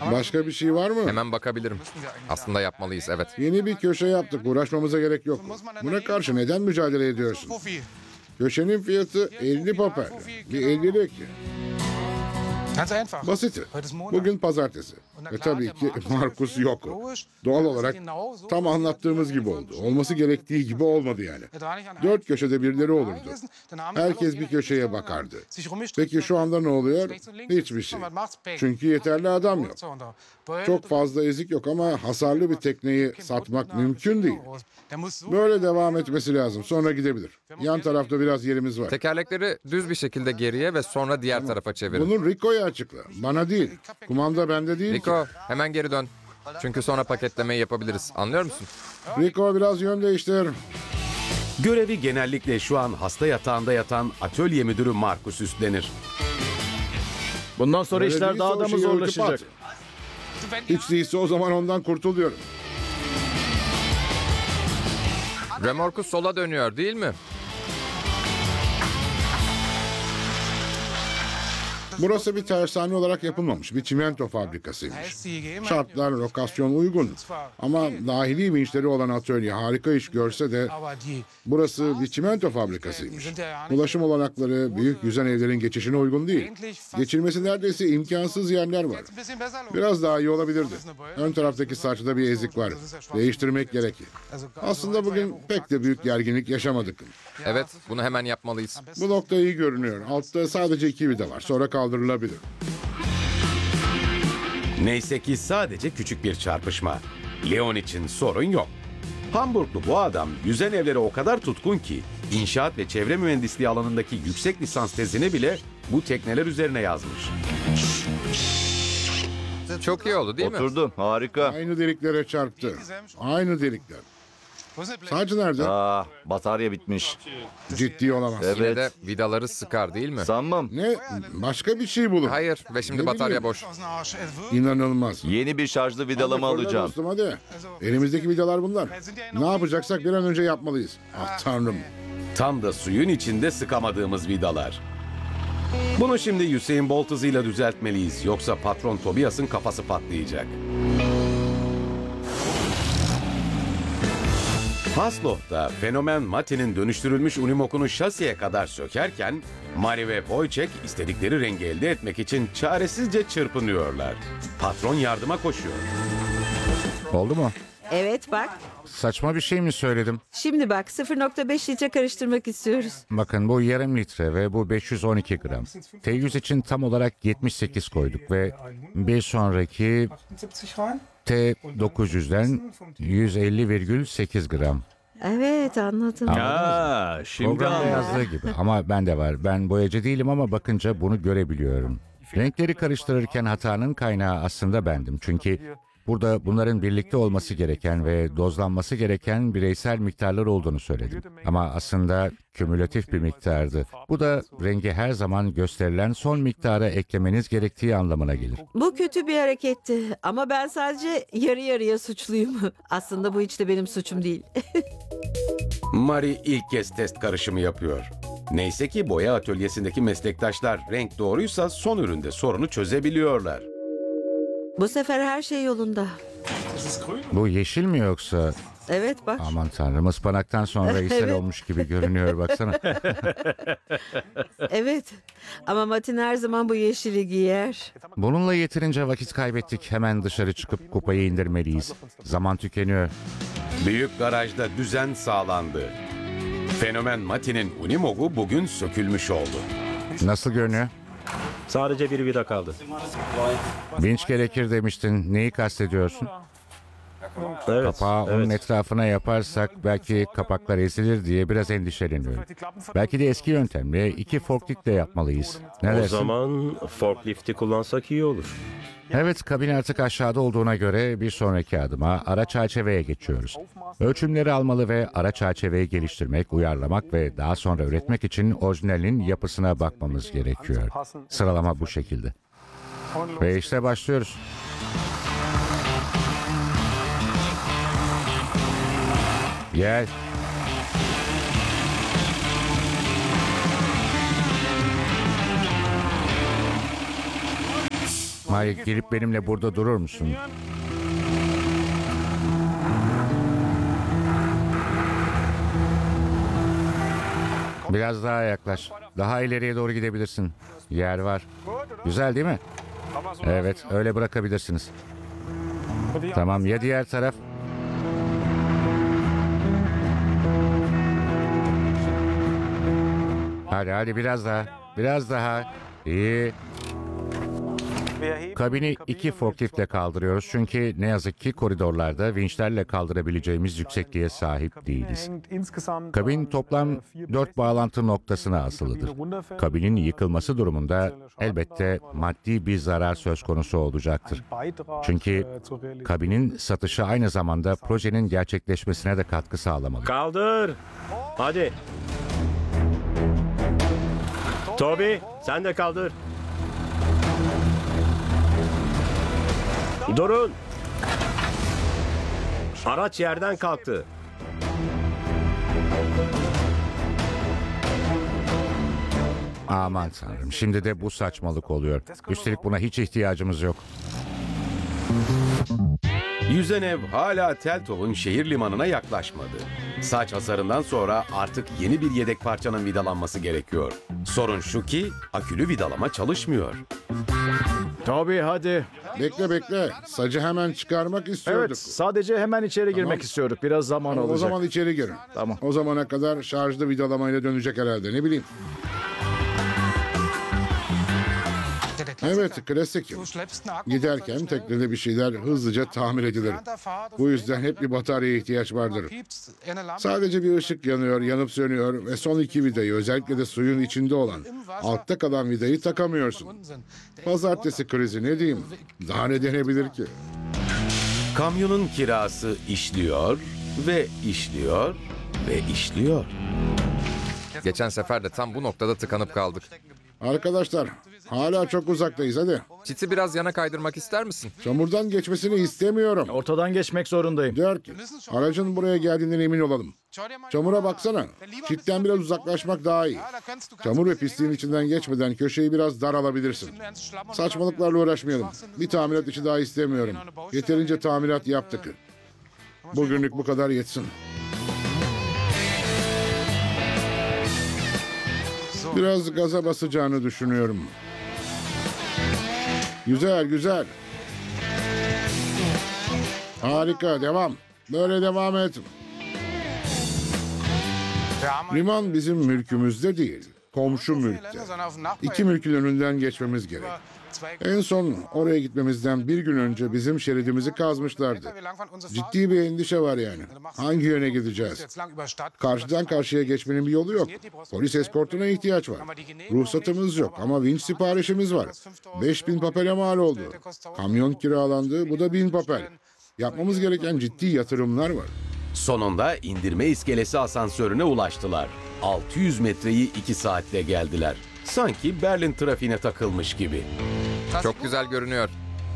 Başka bir şey var mı? Hemen bakabilirim. Aslında yapmalıyız, evet. Yeni bir köşe yaptık. Uğraşmamıza gerek yok. Buna karşı neden mücadele ediyorsun? Köşenin fiyatı 50 papel. Bir 50'lik. Basit. Bugün pazartesi. Ve tabii ki Markus yok. Doğal olarak tam anlattığımız gibi oldu. Olması gerektiği gibi olmadı yani. 4 köşede birileri olurdu. Herkes bir köşeye bakardı. Peki şu anda ne oluyor? Hiçbir şey. Çünkü yeterli adam yok. Çok fazla ezik yok ama hasarlı bir tekneyi satmak mümkün değil. Böyle devam etmesi lazım. Sonra gidebilir. Yan tarafta biraz yerimiz var. Tekerlekleri düz bir şekilde geriye ve sonra diğer tarafa çevirin. Bunu Rico'ya açıkla. Bana değil. Kumanda bende değil ki. Rico, hemen geri dön. Çünkü sonra paketlemeyi yapabiliriz. Anlıyor musun? Rico biraz yön değiştir. Görevi genellikle şu an hasta yatağında yatan atölye müdürü Markus üstlenir. Bundan sonra Öyle işler değilse daha o da mı şeyi zorlaşacak? örtüp at. Hiç değilse o zaman ondan kurtuluyorum. Remorku sola dönüyor, değil mi? Burası bir tersane olarak yapılmamış. Bir çimento fabrikasıymış. Şartlar, lokasyon uygun. Ama dahili vinçleri olan atölye harika iş görse de burası bir çimento fabrikasıymış. Ulaşım olanakları büyük yüzen evlerin geçişine uygun değil. Geçilmesi neredeyse imkansız yerler var. Biraz daha iyi olabilirdi. Ön taraftaki saçta bir ezik var. Değiştirmek gerekir. Aslında bugün pek de büyük gerginlik yaşamadık. Evet, bunu hemen yapmalıyız. Bu nokta iyi görünüyor. Altta sadece 2 vida var. Sonra kaldırılabilir. Neyse ki sadece küçük bir çarpışma. Leon için sorun yok. Hamburglu bu adam yüzen evlere o kadar tutkun ki inşaat ve çevre mühendisliği alanındaki yüksek lisans tezini bile bu tekneler üzerine yazmış. Çok iyi oldu değil mi? Oturdu. Harika. Aynı deliklere çarptı. Aynı delikler. Sadece nerede? Batarya bitmiş. Ciddi olamaz. Yine de Evet. vidaları sıkar değil mi? Sanmam. Ne? Başka bir şey bulun. Hayır ve şimdi Ne batarya bileyim. boş. İnanılmaz. Yeni bir şarjlı vidalama Hadi fırla alacağım. dostum, hadi. Elimizdeki vidalar bunlar. Ne yapacaksak bir an önce yapmalıyız. Ah tanrım. Tam da suyun içinde sıkamadığımız vidalar. Bunu şimdi Usain Bolt hızıyla düzeltmeliyiz. Yoksa patron Tobias'ın kafası patlayacak. Hasloh'ta fenomen Mati'nin dönüştürülmüş Unimog'unu şasiye kadar sökerken Mari ve Wojciech istedikleri rengi elde etmek için çaresizce çırpınıyorlar. Patron yardıma koşuyor. Oldu mu? Evet bak. Saçma bir şey mi söyledim? Şimdi bak 0,5 litre karıştırmak istiyoruz. Bakın bu yarım litre ve bu 512 gram. T100 için tam olarak 78 koyduk ve bir sonraki T900'den 150,8 gram. Evet anladım. Şimdi Programda yazdığı gibi ama bende var. Ben boyacı değilim ama bakınca bunu görebiliyorum. Renkleri karıştırırken hatanın kaynağı aslında bendim. Çünkü burada bunların birlikte olması gereken ve dozlanması gereken bireysel miktarlar olduğunu söyledim. Ama aslında kümülatif bir miktardı. Bu da rengi her zaman gösterilen son miktara eklemeniz gerektiği anlamına gelir. Bu kötü bir hareketti ama ben sadece yarı yarıya suçluyum. Aslında bu hiç de benim suçum değil. Mari ilk kez test karışımı yapıyor. Neyse ki boya atölyesindeki meslektaşlar renk doğruysa son üründe sorunu çözebiliyorlar. Bu sefer her şey yolunda. Bu yeşil mi yoksa? Evet bak. Aman tanrım, ıspanaktan sonra ishal Evet. olmuş gibi görünüyor baksana. Evet. Ama Matin her zaman bu yeşili giyer. Bununla yeterince vakit kaybettik. Hemen dışarı çıkıp kupayı indirmeliyiz. Zaman tükeniyor. Büyük garajda düzen sağlandı. Fenomen Mati'nin Unimog'u bugün sökülmüş oldu. Nasıl görünüyor? Sadece bir vida kaldı. Vinç gerekir demiştin. Neyi kastediyorsun? Evet. Kapağı onun evet. etrafına yaparsak belki kapaklar ezilir diye biraz endişeleniyorum. Belki de eski yöntemle 2 forkliftle yapmalıyız. Ne O dersin? zaman forklifti kullansak iyi olur. Evet, kabin artık aşağıda olduğuna göre bir sonraki adıma ara çerçeveye geçiyoruz. Ölçümleri almalı ve ara çerçeveyi geliştirmek, uyarlamak ve daha sonra üretmek için orijinalin yapısına bakmamız gerekiyor. Sıralama bu şekilde. Ve işte başlıyoruz. Gel. Mike, gelip benimle burada durur musun? Biraz daha yaklaş. Daha ileriye doğru gidebilirsin. Yer var. Güzel değil mi? Evet, öyle bırakabilirsiniz. Tamam, ya diğer taraf? Hadi biraz daha. Biraz daha. İyi. Kabini 2 forkliftle kaldırıyoruz çünkü ne yazık ki koridorlarda vinçlerle kaldırabileceğimiz yüksekliğe sahip değiliz. Kabin toplam 4 bağlantı noktasına asılıdır. Kabinin yıkılması durumunda elbette maddi bir zarar söz konusu olacaktır. Çünkü kabinin satışı aynı zamanda projenin gerçekleşmesine de katkı sağlamalı. Kaldır. Hadi. Toby, sen de kaldır. Durun. Araç yerden kalktı. Aman tanrım, şimdi de bu saçmalık oluyor. Üstelik buna hiç ihtiyacımız yok. Yüzen ev hala Teltov'un şehir limanına yaklaşmadı. Saç hasarından sonra artık yeni bir yedek parçanın vidalanması gerekiyor. Sorun şu ki akülü vidalama çalışmıyor. Tabii hadi. Bekle. Sacı hemen çıkarmak istiyorduk. Evet, sadece hemen içeri girmek istiyorduk. Biraz zaman olacak. O zaman içeri girin. Tamam. O zamana kadar şarjlı vidalamayla dönecek herhalde, ne bileyim. Evet, klasik. Giderken teknede bir şeyler hızlıca tamir edilir. Bu yüzden hep bir bataryaya ihtiyaç vardır. Sadece bir ışık yanıyor, yanıp sönüyor ve son 2 vidayı, özellikle de suyun içinde olan, altta kalan vidayı takamıyorsun. Pazartesi krizi, ne diyeyim? Daha ne denebilir ki? Kamyonun kirası işliyor ve işliyor ve işliyor. Geçen sefer de tam bu noktada tıkanıp kaldık. Arkadaşlar, hala çok uzaktayız, hadi. Çiti biraz yana kaydırmak ister misin? Çamurdan geçmesini istemiyorum. Ortadan geçmek zorundayım. Dirk, aracın buraya geldiğinden emin olalım. Çamura baksana. Çitten biraz uzaklaşmak daha iyi. Çamur ve pisliğin içinden geçmeden köşeyi biraz dar alabilirsin. Saçmalıklarla uğraşmayalım. Bir tamirat işi daha istemiyorum. Yeterince tamirat yaptık. Bugünlük bu kadar yetsin. Biraz gaza basacağını düşünüyorum. Güzel. Harika, devam. Böyle devam et. Liman bizim mülkümüzde değil, komşu mülkte. 2 mülkün önünden geçmemiz gerek. En son oraya gitmemizden bir gün önce bizim şeridimizi kazmışlardı. Ciddi bir endişe var yani. Hangi yöne gideceğiz? Karşıdan karşıya geçmenin bir yolu yok. Polis eskortuna ihtiyaç var. Ruhsatımız yok ama vinç siparişimiz var. 5.000 papele mal oldu. Kamyon kiralandı, bu da 1000 papel. Yapmamız gereken ciddi yatırımlar var. Sonunda indirme iskelesi asansörüne ulaştılar. 600 metreyi 2 saatte geldiler. Sanki Berlin trafiğine takılmış gibi. Çok güzel görünüyor.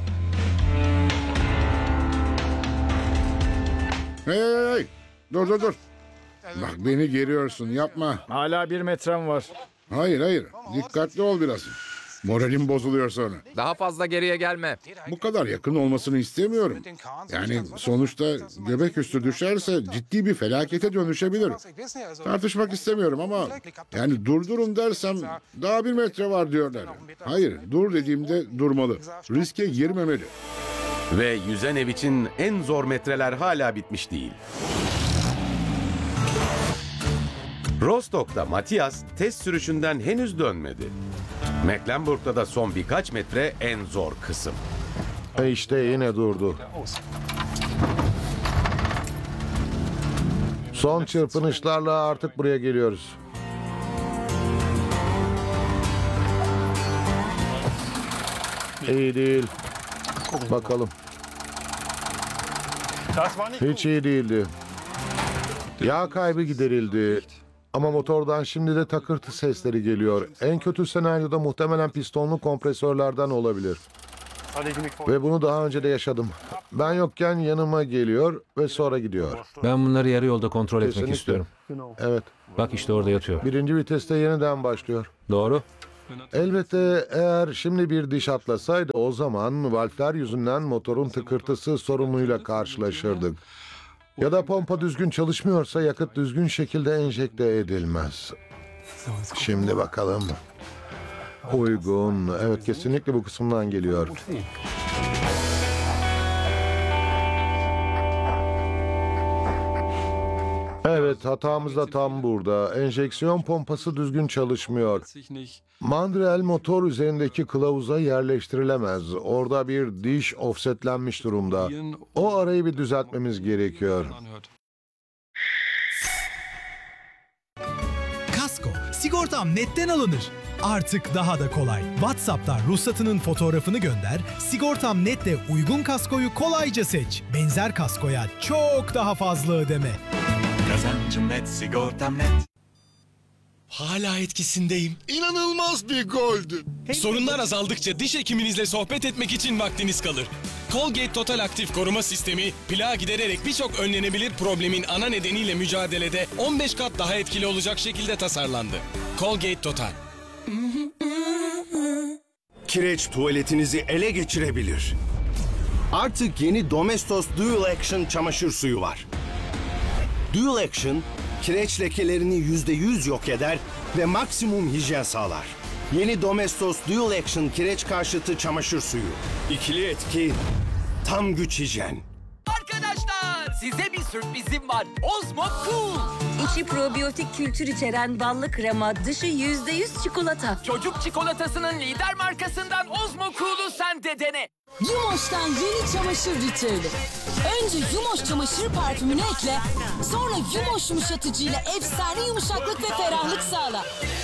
Hey! Dur. Bak, beni geriyorsun, yapma. Hala 1 metrem var. Hayır. Dikkatli ol biraz. Moralim bozuluyor sonra. Daha fazla geriye gelme. Bu kadar yakın olmasını istemiyorum. Yani sonuçta göbek üstü düşerse ciddi bir felakete dönüşebilir. Tartışmak istemiyorum ama yani durdurun dersem daha 1 metre var diyorlar. Hayır, dur dediğimde durmalı. Riske girmemeli. Ve yüzen ev için en zor metreler hala bitmiş değil. Rostock'ta Matthias test sürüşünden henüz dönmedi. Mecklenburg'da da son birkaç metre en zor kısım. İşte yine durdu. Son çırpınışlarla artık buraya geliyoruz. İyi değil. Bakalım. Hiç iyi değildi. Yağ kaybı giderildi. Ama motordan şimdi de takırtı sesleri geliyor. En kötü senaryoda muhtemelen pistonlu kompresörlerden olabilir. Ve bunu daha önce de yaşadım. Ben yokken yanıma geliyor ve sonra gidiyor. Ben bunları yarı yolda kontrol etmek Kesinlikle. istiyorum. Evet. Bak işte orada yatıyor. 1. viteste yeniden başlıyor. Doğru. Elbette eğer şimdi bir diş atlasaydı o zaman valfler yüzünden motorun tıkırtısı sorunuyla karşılaşırdık. Ya da pompa düzgün çalışmıyorsa yakıt düzgün şekilde enjekte edilmez. Şimdi bakalım. Uygun. Evet, kesinlikle bu kısımdan geliyor. Evet, hatamız da tam burada. Enjeksiyon pompası düzgün çalışmıyor. Mandrel motor üzerindeki kılavuza yerleştirilemez. Orada bir diş offsetlenmiş durumda. O arayı bir düzeltmemiz gerekiyor. Kasko, sigortam netten alınır. Artık daha da kolay. WhatsApp'tan ruhsatının fotoğrafını gönder, sigortam nette uygun kaskoyu kolayca seç. Benzer kaskoya çok daha fazla ödeme. Kazancım net, sigortam net. Hala etkisindeyim. İnanılmaz bir goldü. Sorunlar azaldıkça diş hekiminizle sohbet etmek için vaktiniz kalır. Colgate Total Aktif Koruma Sistemi, plağı gidererek birçok önlenebilir problemin ana nedeniyle mücadelede 15 kat daha etkili olacak şekilde tasarlandı. Colgate Total. Kireç tuvaletinizi ele geçirebilir. Artık yeni Domestos Dual Action çamaşır suyu var. Dual Action, kireç lekelerini %100 yok eder ve maksimum hijyen sağlar. Yeni Domestos Dual Action kireç karşıtı çamaşır suyu. İkili etki, tam güç hijyen. Arkadaşlar, size bir sürprizim var. Ozmo Cool. İçi probiyotik kültür içeren ballı krema, dışı %100 çikolata. Çocuk çikolatasının lider markasından Ozmo Cool'u sen de dene. Yumoş'tan yeni çamaşır ritüeli. Önce Yumoş çamaşır parfümünü ekle, sonra Yumoş yumuşatıcıyla efsane yumuşaklık ve ferahlık sağla.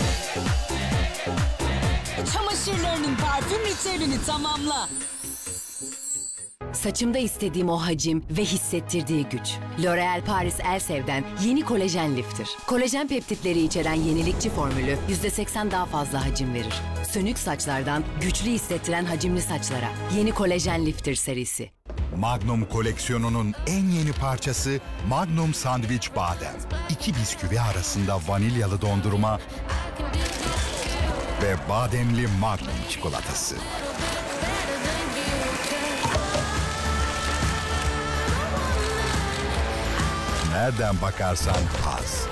Çamaşırlarının parfüm ritüelini tamamla. Saçımda istediğim o hacim ve hissettirdiği güç. L'Oréal Paris Elsev'den yeni kolajen lifter. Kolajen peptitleri içeren yenilikçi formülü %80 daha fazla hacim verir. Sönük saçlardan güçlü hissettiren hacimli saçlara. Yeni kolajen lifter serisi. Magnum koleksiyonunun en yeni parçası Magnum Sandviç Badem. 2 bisküvi arasında vanilyalı dondurma ve bademli Magnum çikolatası. Nereden bakarsan az.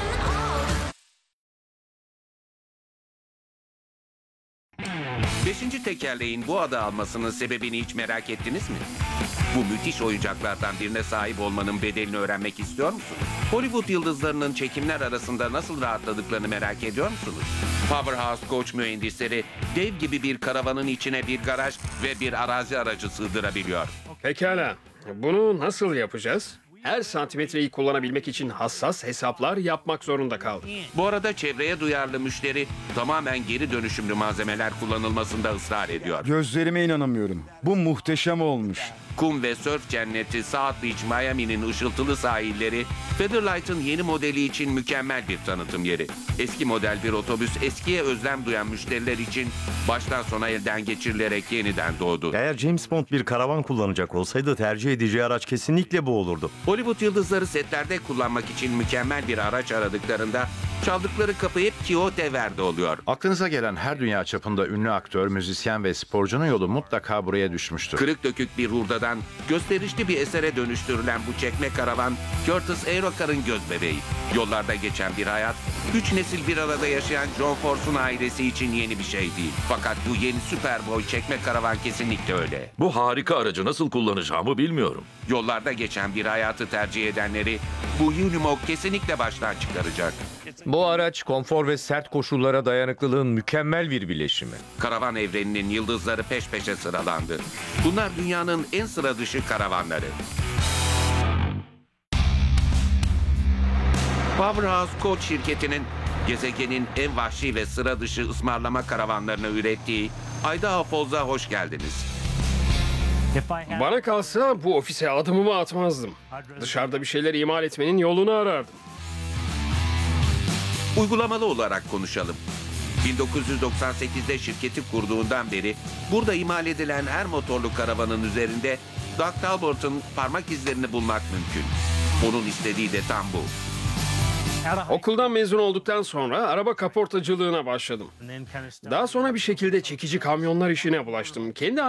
Beşinci tekerleğin bu adı almasının sebebini hiç merak ettiniz mi? Bu müthiş oyuncaklardan birine sahip olmanın bedelini öğrenmek istiyor musunuz? Hollywood yıldızlarının çekimler arasında nasıl rahatladıklarını merak ediyor musunuz? Powerhouse Coach mühendisleri dev gibi bir karavanın içine bir garaj ve bir arazi aracı sığdırabiliyor. Pekala. Bunu nasıl yapacağız? Her santimetreyi kullanabilmek için hassas hesaplar yapmak zorunda kaldık. Bu arada çevreye duyarlı müşteri tamamen geri dönüşümlü malzemeler kullanılmasında ısrar ediyor. Gözlerime inanamıyorum. Bu muhteşem olmuş. Kum ve sörf cenneti South Beach, Miami'nin ışıltılı sahilleri Featherlight'ın yeni modeli için mükemmel bir tanıtım yeri. Eski model bir otobüs eskiye özlem duyan müşteriler için baştan sona elden geçirilerek yeniden doğdu. Eğer James Bond bir karavan kullanacak olsaydı tercih edeceği araç kesinlikle bu olurdu. Hollywood yıldızları setlerde kullanmak için mükemmel bir araç aradıklarında çaldıkları kapı hep Kyoto Verde oluyor. Aklınıza gelen her dünya çapında ünlü aktör, müzisyen ve sporcunun yolu mutlaka buraya düşmüştür. Kırık dökük bir hurdadan gösterişli bir esere dönüştürülen bu çekme karavan Curtis Aerocar'ın gözbebeği. Yollarda geçen bir hayat, 3 nesil bir arada yaşayan John Force'un ailesi için yeni bir şey değil. Fakat bu yeni Superboy çekme karavan kesinlikle öyle. Bu harika aracı nasıl kullanacağımı bilmiyorum. Yollarda geçen bir hayatı tercih edenleri bu Unimog kesinlikle baştan çıkaracak. Bu araç konfor ve sert koşullara dayanıklılığın mükemmel bir bileşimi. Karavan evreninin yıldızları peş peşe sıralandı. Bunlar dünyanın en sıra dışı karavanları. Powerhouse Coach şirketinin gezegenin en vahşi ve sıra dışı ısmarlama karavanlarını ürettiği Idaho Falls'a hoş geldiniz. Bana kalsa bu ofise adımımı atmazdım. Dışarıda bir şeyler imal etmenin yolunu arardım. Uygulamalı olarak konuşalım. 1998'de şirketi kurduğundan beri burada imal edilen her motorlu karavanın üzerinde Doug Talbort'un parmak izlerini bulmak mümkün. Onun istediği de tam bu. Okuldan mezun olduktan sonra araba kaportacılığına başladım. Daha sonra bir şekilde çekici kamyonlar işine bulaştım. Kendi